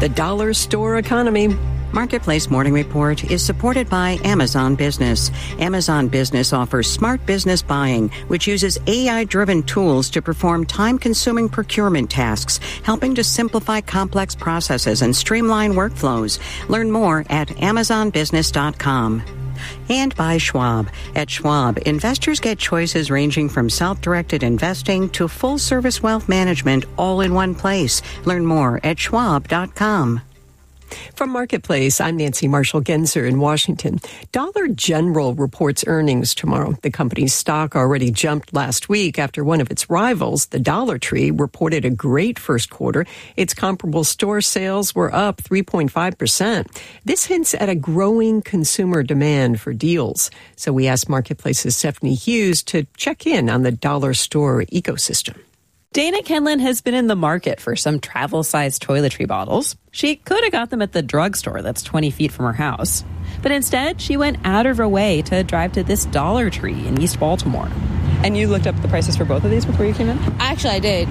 The dollar store economy. Marketplace Morning Report is supported by Amazon Business. Amazon Business offers smart business buying, which uses AI-driven tools to perform time-consuming procurement tasks, helping to simplify complex processes and streamline workflows. Learn more at amazonbusiness.com. And by Schwab. At Schwab, investors get choices ranging from self-directed investing to full-service wealth management all in one place. Learn more at schwab.com. From Marketplace, I'm Nancy Marshall-Genzer in Washington. Dollar General reports earnings tomorrow. The company's stock already jumped last week after one of its rivals, the Dollar Tree, reported a great first quarter. Its comparable store sales were up 3.5%. This hints at a growing consumer demand for deals. So we asked Marketplace's Stephanie Hughes to check in on the dollar store ecosystem. Dana Kenlin has been in the market for some travel-sized toiletry bottles. She could have got them at the drugstore that's 20 feet from her house. But instead, she went out of her way to drive to this Dollar Tree in East Baltimore. And you looked up the prices for both of these before you came in? Actually, I did.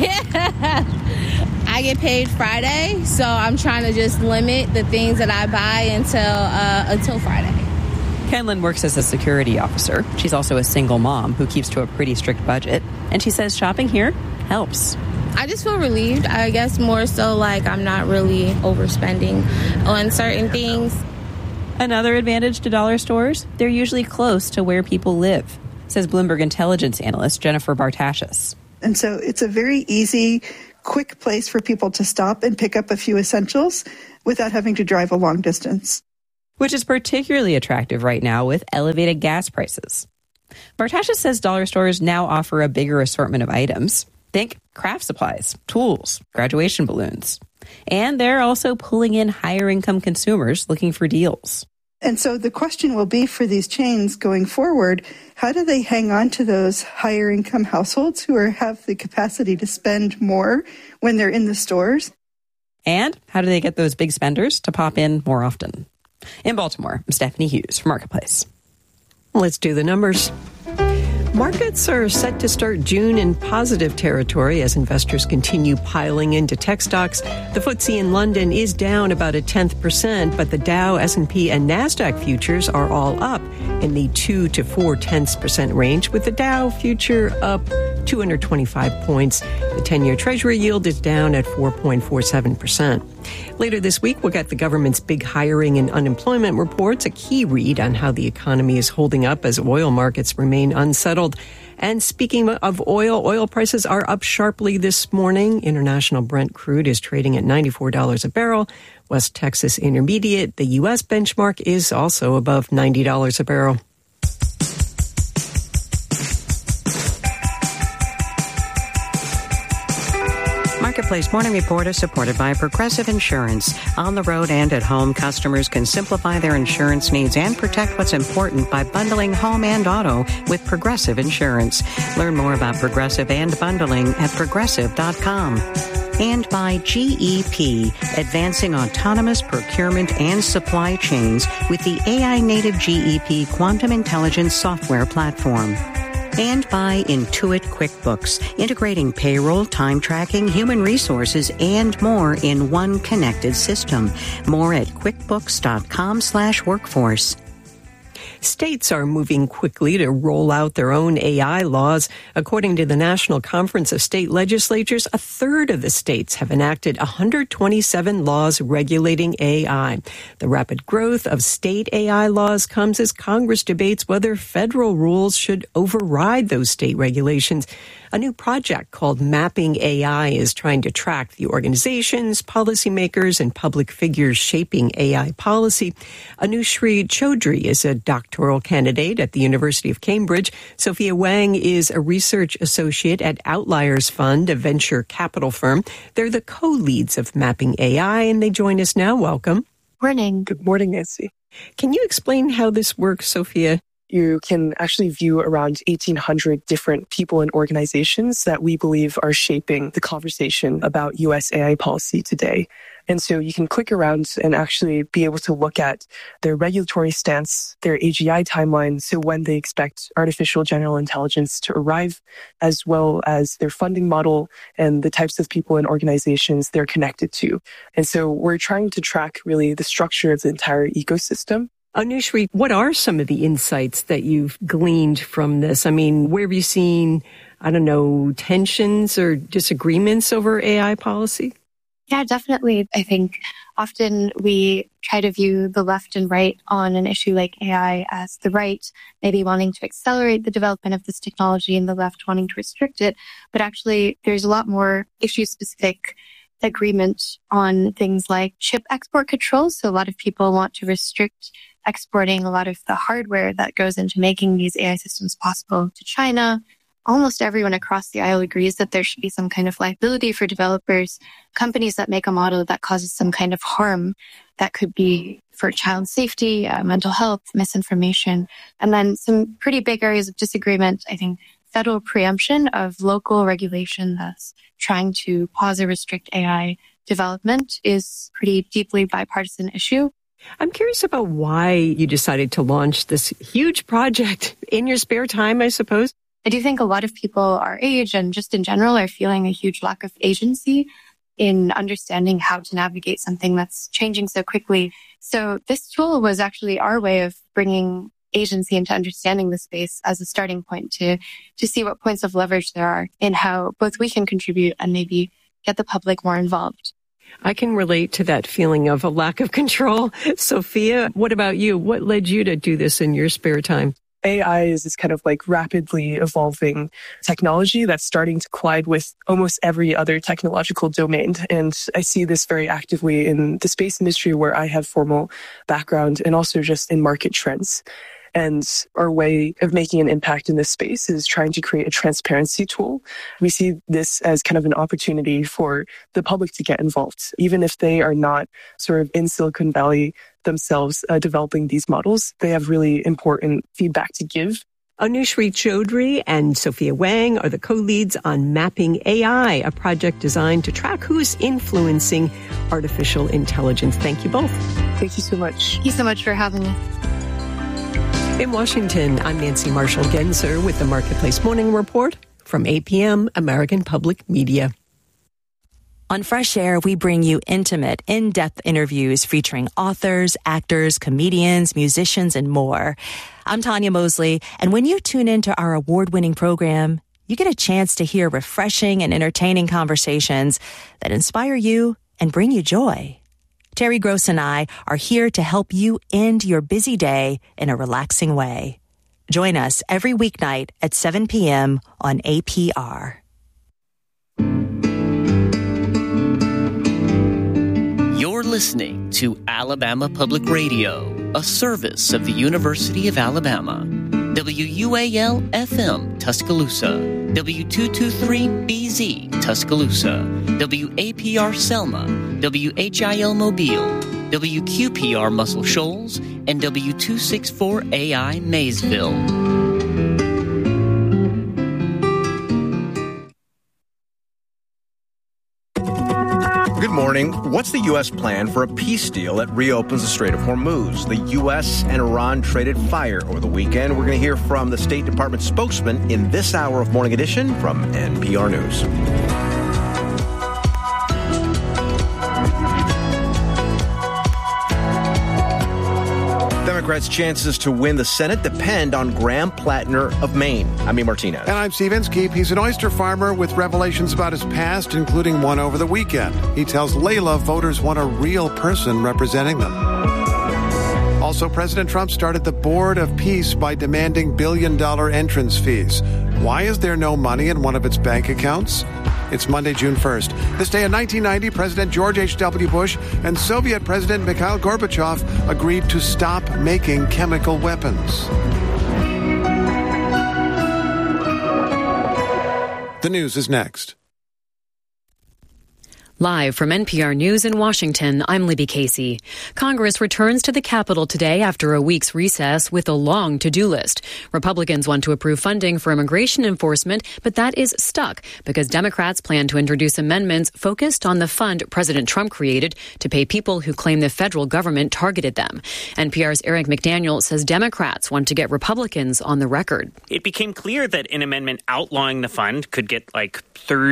I get paid Friday, so I'm trying to just limit the things that I buy until Friday. Kenlin works as a security officer. She's also a single mom who keeps to a pretty strict budget. And she says shopping here helps. I just feel relieved. I guess more so like I'm not really overspending on certain things. Another advantage to dollar stores, they're usually close to where people live, says Bloomberg intelligence analyst Jennifer Bartashis. And so it's a very easy, quick place for people to stop and pick up a few essentials without having to drive a long distance. Which is particularly attractive right now with elevated gas prices. Bartashis says dollar stores now offer a bigger assortment of items. Think craft supplies, tools, graduation balloons. And they're also pulling in higher-income consumers looking for deals. And so the question will be for these chains going forward, how do they hang on to those higher-income households who have the capacity to spend more when they're in the stores? And how do they get those big spenders to pop in more often? In Baltimore, I'm Stephanie Hughes for Marketplace. Let's do the numbers. Markets are set to start June in positive territory as investors continue piling into tech stocks. The FTSE in London is down about 0.1%, but the Dow, S&P, and NASDAQ futures are all up in the 2 to 0.4% range, with the Dow future up 225 points. The 10-year Treasury yield is down at 4.47%. Later this week, we'll get the government's big hiring and unemployment reports, a key read on how the economy is holding up as oil markets remain unsettled. And speaking of oil prices are up sharply this morning. International Brent crude is trading at $94 a barrel. West Texas Intermediate, the U.S. benchmark, is also above $90 a barrel. Marketplace Morning Report is supported by Progressive Insurance. On the road and at home, customers can simplify their insurance needs and protect what's important by bundling home and auto with Progressive Insurance. Learn more about Progressive and bundling at progressive.com. And by GEP, advancing autonomous procurement and supply chains with the AI-native GEP Quantum Intelligence software platform. And by Intuit QuickBooks, integrating payroll, time tracking, human resources, and more in one connected system. More at quickbooks.com/workforce. States are moving quickly to roll out their own AI laws. According to the National Conference of State Legislatures, a third of the states have enacted 127 laws regulating AI. The rapid growth of state AI laws comes as Congress debates whether federal rules should override those state regulations. A new project called Mapping AI is trying to track the organizations, policymakers, and public figures shaping AI policy. Anushree Chaudhry is a doctoral candidate at the University of Cambridge. Sophia Wang is a research associate at Outliers Fund, a venture capital firm. They're the co-leads of Mapping AI, and they join us now. Welcome. Morning. Good morning, Nancy. Can you explain how this works, Sophia? you can actually view around 1,800 different people and organizations that we believe are shaping the conversation about US AI policy today. And so you can click around and actually be able to look at their regulatory stance, their AGI timeline, so when they expect artificial general intelligence to arrive, as well as their funding model and the types of people and organizations they're connected to. And so we're trying to track really the structure of the entire ecosystem. Anushree, what are some of the insights that you've gleaned from this? I mean, where have you seen, tensions or disagreements over AI policy? Yeah, definitely. I think often we try to view the left and right on an issue like AI as the right, maybe wanting to accelerate the development of this technology and the left wanting to restrict it. But actually, there's a lot more issue-specific agreement on things like chip export controls. So a lot of people want to restrict exporting a lot of the hardware that goes into making these AI systems possible to China. Almost everyone across the aisle agrees that there should be some kind of liability for developers, companies that make a model that causes some kind of harm that could be for child safety, mental health, misinformation. And then some pretty big areas of disagreement, I think, federal preemption of local regulation that's trying to pause or restrict AI development is pretty deeply bipartisan issue. I'm curious about why you decided to launch this huge project in your spare time, I suppose. I do think a lot of people our age and just in general are feeling a huge lack of agency in understanding how to navigate something that's changing so quickly. So this tool was actually our way of bringing agency into understanding the space as a starting point to see what points of leverage there are in how both we can contribute and maybe get the public more involved. I can relate to that feeling of a lack of control. Sophia, what about you? What led you to do this in your spare time? AI is this kind of like rapidly evolving technology that's starting to collide with almost every other technological domain. And I see this very actively in the space industry where I have formal background and also just in market trends. And our way of making an impact in this space is trying to create a transparency tool. We see this as kind of an opportunity for the public to get involved, even if they are not sort of in Silicon Valley themselves developing these models. They have really important feedback to give. Anushree Chaudhry and Sophia Wang are the co-leads on Mapping AI, a project designed to track who's influencing artificial intelligence. Thank you both. Thank you so much. Thank you so much for having us. In Washington, I'm Nancy Marshall-Genzer with the Marketplace Morning Report from APM, American Public Media. On Fresh Air, we bring you intimate, in-depth interviews featuring authors, actors, comedians, musicians, and more. I'm Tanya Mosley, and when you tune into our award-winning program, you get a chance to hear refreshing and entertaining conversations that inspire you and bring you joy. Terry Gross and I are here to help you end your busy day in a relaxing way. Join us every weeknight at 7 p.m. on APR. You're listening to Alabama Public Radio, a service of the University of Alabama. WUAL-FM, Tuscaloosa. W223BZ, Tuscaloosa. WAPR Selma. WHIL Mobile. WQPR Muscle Shoals. And W264AI Maysville. Good morning. What's the U.S. plan for a peace deal that reopens the Strait of Hormuz? The U.S. and Iran traded fire over the weekend. We're going to hear from the State Department spokesman in this hour of Morning Edition from NPR News. Democrats' chances to win the Senate depend on Graham Plattner of Maine. I'm E. Martinez. And I'm Steve Inskeep. He's an oyster farmer with revelations about his past, including one over the weekend. He tells Layla voters want a real person representing them. Also, President Trump started the Board of Peace by demanding billion-dollar entrance fees. Why is there no money in one of its bank accounts? It's Monday, June 1st. This day in 1990, President George H.W. Bush and Soviet President Mikhail Gorbachev agreed to stop making chemical weapons. The news is next. Live from NPR News in Washington, I'm Libby Casey. Congress returns to the Capitol today after a week's recess with a long to-do list. Republicans want to approve funding for immigration enforcement, but that is stuck because Democrats plan to introduce amendments focused on the fund President Trump created to pay people who claim the federal government targeted them. NPR's Eric McDaniel says Democrats want to get Republicans on the record. It became clear that an amendment outlawing the fund could get like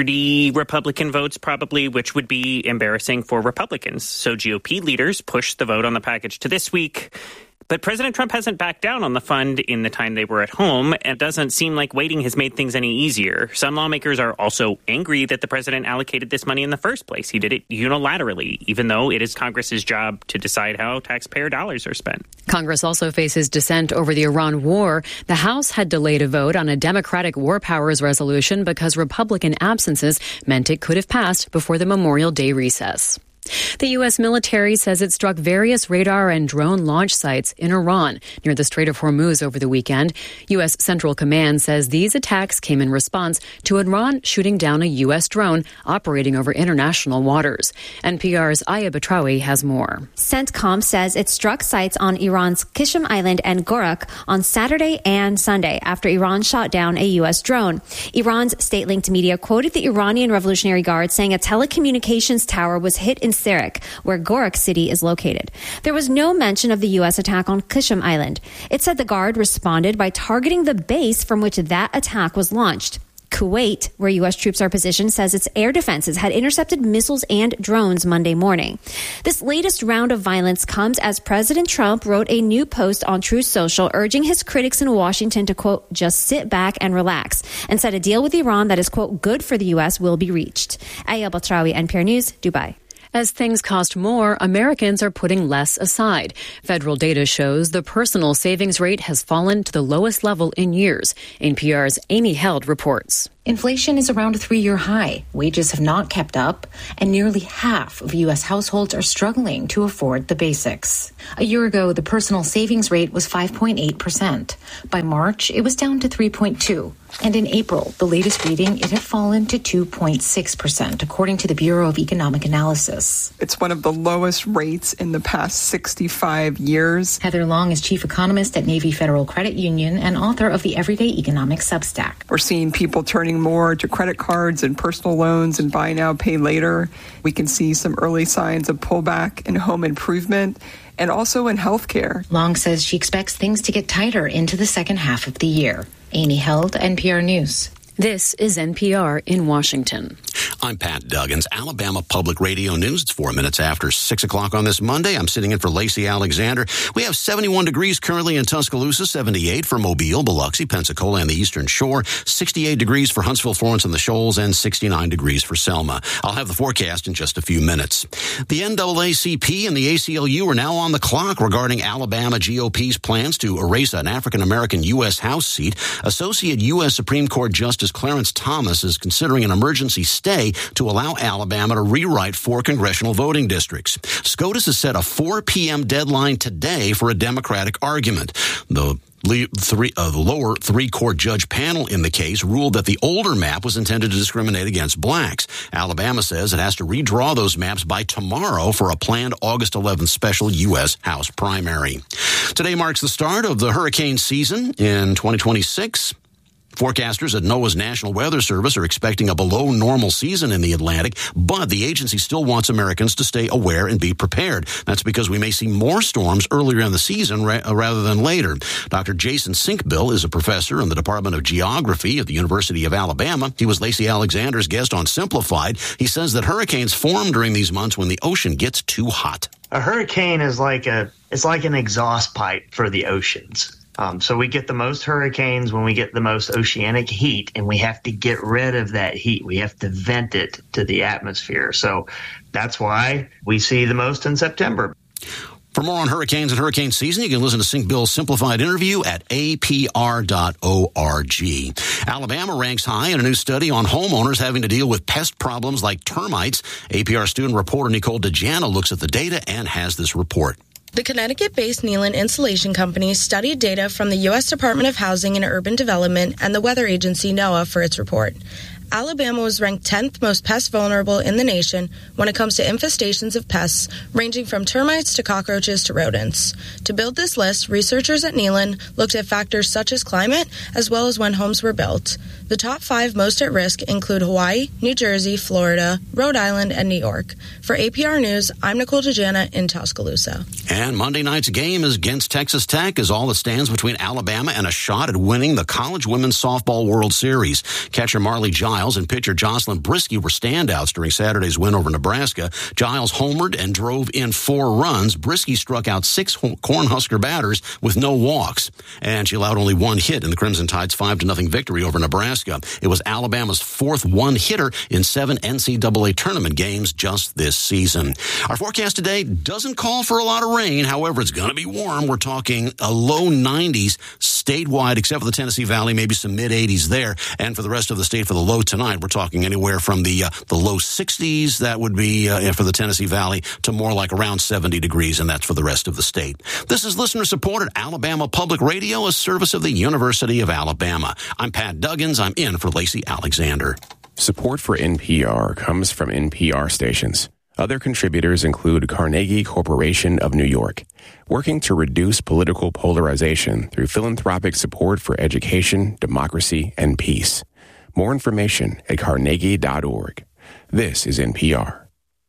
30 Republican votes probably, which would be embarrassing for Republicans. So GOP leaders pushed the vote on the package to this week. But President Trump hasn't backed down on the fund in the time they were at home, and it doesn't seem like waiting has made things any easier. Some lawmakers are also angry that the president allocated this money in the first place. He did it unilaterally, even though it is Congress's job to decide how taxpayer dollars are spent. Congress also faces dissent over the Iran war. The House had delayed a vote on a Democratic war powers resolution because Republican absences meant it could have passed before the Memorial Day recess. The U.S. military says it struck various radar and drone launch sites in Iran near the Strait of Hormuz over the weekend. U.S. Central Command says these attacks came in response to Iran shooting down a U.S. drone operating over international waters. NPR's Aya Batrawi has more. CENTCOM says it struck sites on Iran's Qishm Island and Gorak on Saturday and Sunday after Iran shot down a U.S. drone. Iran's state-linked media quoted the Iranian Revolutionary Guard saying a telecommunications tower was hit in Sarik, where Gorak City is located. There was no mention of the U.S. attack on Qishm Island. It said the Guard responded by targeting the base from which that attack was launched. Kuwait, where U.S. troops are positioned, says its air defenses had intercepted missiles and drones Monday morning. This latest round of violence comes as President Trump wrote a new post on Truth Social urging his critics in Washington to, quote, just sit back and relax, and said a deal with Iran that is, quote, good for the U.S. will be reached. Aya Batrawi, NPR News, Dubai. As things cost more, Americans are putting less aside. Federal data shows the personal savings rate has fallen to the lowest level in years. NPR's Amy Held reports. Inflation is around a 3-year high. Wages have not kept up, and nearly half of U.S. households are struggling to afford the basics. A year ago, the personal savings rate was 5.8%. By March, it was down to 3.2%. And in April, the latest reading, it had fallen to 2.6%, according to the Bureau of Economic Analysis. It's one of the lowest rates in the past 65 years. Heather Long is chief economist at Navy Federal Credit Union and author of the Everyday Economics Substack. We're seeing people turning more to credit cards and personal loans and buy now, pay later. We can see some early signs of pullback in home improvement and also in healthcare. Long says she expects things to get tighter into the second half of the year. Amy Held, NPR News. This is NPR in Washington. I'm Pat Duggins, Alabama Public Radio News. It's 4 minutes after 6 o'clock on this Monday. I'm sitting in for Lacey Alexander. We have 71 degrees currently in Tuscaloosa, 78 for Mobile, Biloxi, Pensacola, and the Eastern Shore, 68 degrees for Huntsville, Florence, and the Shoals, and 69 degrees for Selma. I'll have the forecast in just a few minutes. The NAACP and the ACLU are now on the clock regarding Alabama GOP's plans to erase an African-American U.S. House seat. Associate U.S. Supreme Court Justice Clarence Thomas is considering an emergency stay to allow Alabama to rewrite 4 congressional voting districts. SCOTUS has set a 4 p.m. deadline today for a Democratic argument. The lower 3-court judge panel in the case ruled that the older map was intended to discriminate against blacks. Alabama says it has to redraw those maps by tomorrow for a planned August 11th special U.S. House primary. Today marks the start of the hurricane season in 2026. Forecasters at NOAA's National Weather Service are expecting a below normal season in the Atlantic, but the agency still wants Americans to stay aware and be prepared. That's because we may see more storms earlier in the season rather than later. Dr. Jason Sinkbill is a professor in the Department of Geography at the University of Alabama. He was Lacey Alexander's guest on Simplified. He says that hurricanes form during these months when the ocean gets too hot. A hurricane is like an exhaust pipe for the oceans. So we get the most hurricanes when we get the most oceanic heat, and we have to get rid of that heat. We have to vent it to the atmosphere. So that's why we see the most in September. For more on hurricanes and hurricane season, you can listen to Sinkbill's simplified interview at apr.org. Alabama ranks high in a new study on homeowners having to deal with pest problems like termites. APR student reporter Nicole DeJana looks at the data and has this report. The Connecticut-based Nealon Insulation Company studied data from the U.S. Department of Housing and Urban Development and the weather agency NOAA for its report. Alabama was ranked 10th most pest vulnerable in the nation when it comes to infestations of pests, ranging from termites to cockroaches to rodents. To build this list, researchers at Neyland looked at factors such as climate, as well as when homes were built. The top 5 most at risk include Hawaii, New Jersey, Florida, Rhode Island, and New York. For APR News, I'm Nicole DeJana in Tuscaloosa. And Monday night's game is against Texas Tech as all that stands between Alabama and a shot at winning the College Women's Softball World Series. Catcher Marley Giles and pitcher Jocelyn Brisky were standouts during Saturday's win over Nebraska. Giles homered and drove in 4 runs. Brisky struck out 6 Cornhusker batters with no walks. And she allowed only 1 hit in the Crimson Tide's 5-0 victory over Nebraska. It was Alabama's 4th one-hitter in 7 NCAA tournament games just this season. Our forecast today doesn't call for a lot of rain. However, it's going to be warm. We're talking a low 90s statewide, except for the Tennessee Valley, maybe some mid-80s there. And for the rest of the state, for the low tonight, we're talking anywhere from the low 60s, that would be for the Tennessee Valley, to more like around 70 degrees, and that's for the rest of the state. This is listener-supported Alabama Public Radio, a service of the University of Alabama. I'm Pat Duggins. I'm in for Lacey Alexander. Support for NPR comes from NPR stations. Other contributors include Carnegie Corporation of New York, working to reduce political polarization through philanthropic support for education, democracy, and peace. More information at carnegie.org. This is NPR.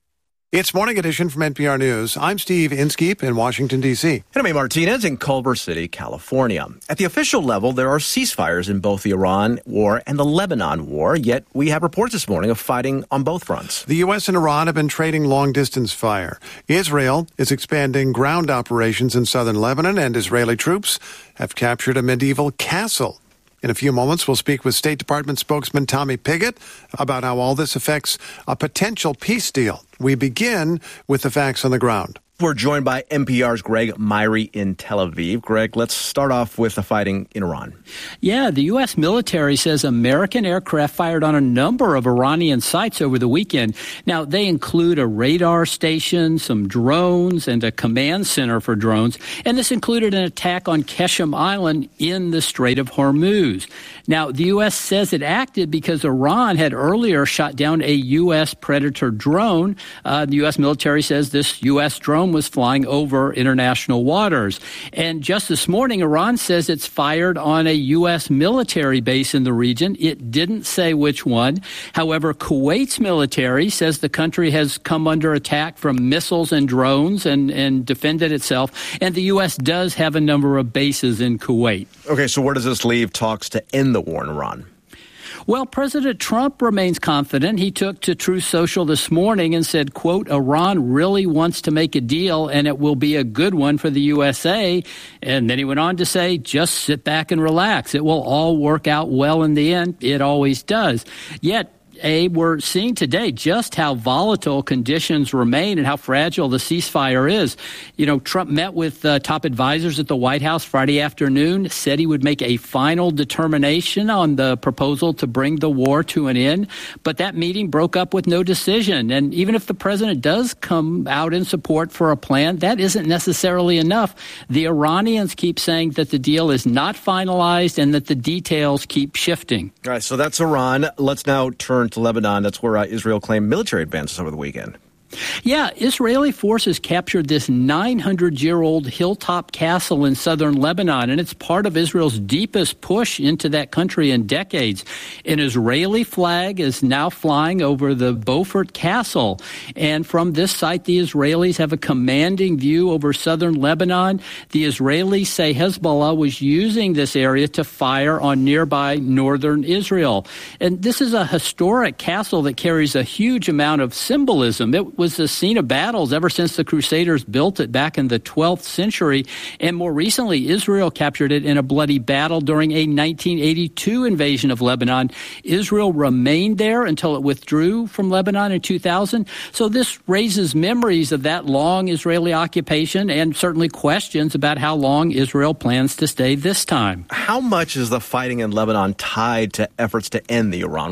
It's Morning Edition from NPR News. I'm Steve Inskeep in Washington, D.C. And I'm Martinez in Culver City, California. At the official level, there are ceasefires in both the Iran war and the Lebanon war, yet we have reports this morning of fighting on both fronts. The U.S. and Iran have been trading long-distance fire. Israel is expanding ground operations in southern Lebanon, and Israeli troops have captured a medieval castle. In a few moments, we'll speak with State Department spokesman Tommy Pigott about how all this affects a potential peace deal. We begin with the facts on the ground. We're joined by NPR's Greg Myrie in Tel Aviv. Greg, let's start off with the fighting in Iran. Yeah, the U.S. military says American aircraft fired on a number of Iranian sites over the weekend. Now, they include a radar station, some drones, and a command center for drones. And this included an attack on Qeshm Island in the Strait of Hormuz. Now, the U.S. says it acted because Iran had earlier shot down a U.S. Predator drone. The U.S. military says this U.S. drone was flying over international waters. And just this morning, Iran says it's fired on a U.S. military base in the region. It didn't say which one. However, Kuwait's military says the country has come under attack from missiles and drones and defended itself. And the U.S. does have a number of bases in Kuwait. Okay, so where does this leave talks to end the war in Iran? Well, President Trump remains confident. He took to Truth Social this morning and said, quote, Iran really wants to make a deal and it will be a good one for the USA. And then he went on to say, just sit back and relax. It will all work out well in the end. It always does. Yet, we're seeing today just how volatile conditions remain and how fragile the ceasefire is. You know, Trump met with top advisors at the White House Friday afternoon, said he would make a final determination on the proposal to bring the war to an end. But that meeting broke up with no decision. And even if the president does come out in support for a plan, that isn't necessarily enough. The Iranians keep saying that the deal is not finalized and that the details keep shifting. All right, so that's Iran. Let's now turn to Lebanon. That's where Israel claimed military advances over the weekend. Yeah, Israeli forces captured this 900-year-old hilltop castle in southern Lebanon, and it's part of Israel's deepest push into that country in decades. An Israeli flag is now flying over the Beaufort Castle, and from this site, the Israelis have a commanding view over southern Lebanon. The Israelis say Hezbollah was using this area to fire on nearby northern Israel. And this is a historic castle that carries a huge amount of symbolism. It was the scene of battles ever since the Crusaders built it back in the 12th century. And more recently, Israel captured it in a bloody battle during a 1982 invasion of Lebanon. Israel remained there until it withdrew from Lebanon in 2000. So this raises memories of that long Israeli occupation and certainly questions about how long Israel plans to stay this time. How much is the fighting in Lebanon tied to efforts to end the Iran war?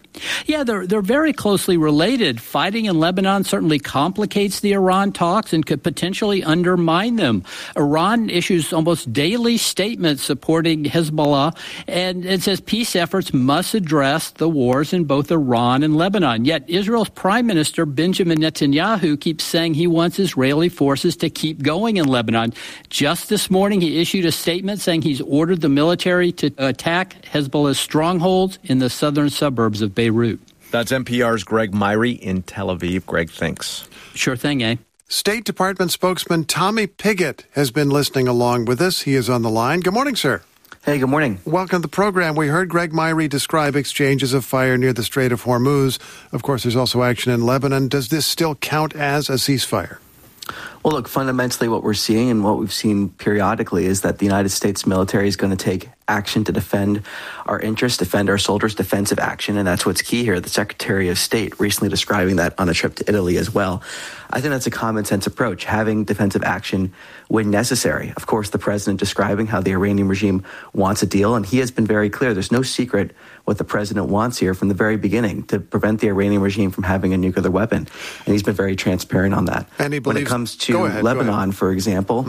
Yeah, they're very closely related. Fighting in Lebanon certainly complicates the Iran talks and could potentially undermine them. Iran issues almost daily statements supporting Hezbollah, and it says peace efforts must address the wars in both Iran and Lebanon. Yet Israel's Prime Minister Benjamin Netanyahu keeps saying he wants Israeli forces to keep going in Lebanon. Just this morning, he issued a statement saying he's ordered the military to attack Hezbollah's strongholds in the southern suburbs of Beirut. That's NPR's Greg Myrie in Tel Aviv. Greg, thanks. Sure thing, eh? State Department spokesman Tommy Pigott has been listening along with us. He is on the line. Good morning, sir. Hey, good morning. Welcome to the program. We heard Greg Myrie describe exchanges of fire near the Strait of Hormuz. Of course, there's also action in Lebanon. Does this still count as a ceasefire? Well, look, fundamentally what we're seeing and what we've seen periodically is that the United States military is going to take action to defend our interests, defend our soldiers, defensive action, and that's what's key here. The Secretary of State recently describing that on a trip to Italy as well. I think that's a common sense approach, having defensive action when necessary. Of course, the president describing how the Iranian regime wants a deal, and he has been very clear. There's no secret what the president wants here from the very beginning, to prevent the Iranian regime from having a nuclear weapon. And he's been very transparent on that. And he believes, when it comes to Lebanon, for example,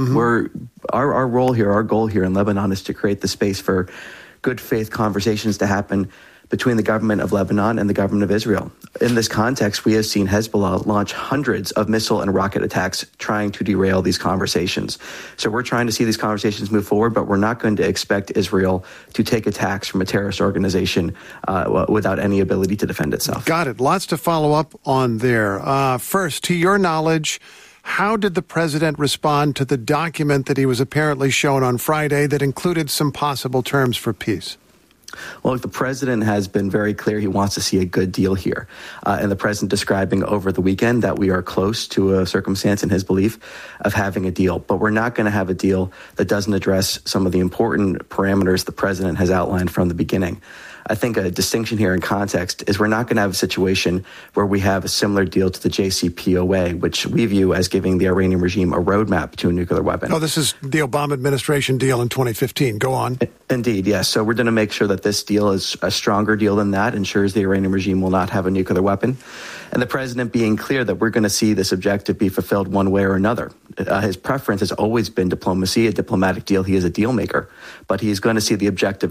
our role here, our goal here in Lebanon is to create the space for good faith conversations to happen between the government of Lebanon and the government of Israel. In this context, we have seen Hezbollah launch hundreds of missile and rocket attacks trying to derail these conversations. So we're trying to see these conversations move forward, but we're not going to expect Israel to take attacks from a terrorist organization without any ability to defend itself. Got it. Lots to follow up on there. First, to your knowledge, how did the president respond to the document that he was apparently shown on Friday that included some possible terms for peace? Well, the president has been very clear he wants to see a good deal here. And the president describing over the weekend that we are close to a circumstance in his belief of having a deal. But we're not going to have a deal that doesn't address some of the important parameters the president has outlined from the beginning. I think a distinction here in context is we're not going to have a situation where we have a similar deal to the JCPOA, which we view as giving the Iranian regime a roadmap to a nuclear weapon. Oh, this is the Obama administration deal in 2015. Go on. Indeed, yes. So we're going to make sure that this deal is a stronger deal than that, ensures the Iranian regime will not have a nuclear weapon. And the president being clear that we're going to see this objective be fulfilled one way or another. His preference has always been diplomacy, a diplomatic deal. He is a deal maker, but he's going to see the objective